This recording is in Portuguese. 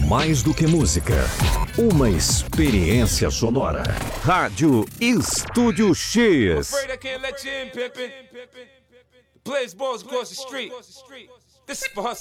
Mais do que música, uma experiência sonora. Rádio Estúdio X. Afraid I can't let you in, Pippin. Blaze balls across the street. This is for her